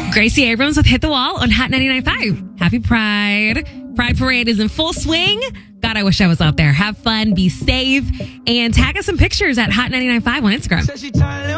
Gracie Abrams with Hit the Wall on Hot 99.5. Happy Pride. Pride Parade is in full swing. God, I wish I was out there. Have fun, be safe, and tag us some pictures at Hot 99.5 on Instagram.